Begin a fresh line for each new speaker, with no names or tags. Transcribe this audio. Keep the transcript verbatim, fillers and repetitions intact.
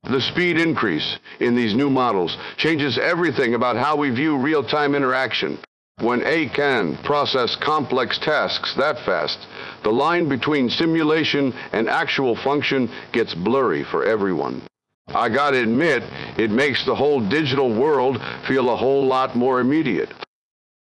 The speed increase in these new models changes everything about how we view real-time interaction. When A can process complex tasks that fast, the line between simulation and actual function gets blurry for everyone. I gotta admit, it makes the whole digital world feel a whole lot more immediate.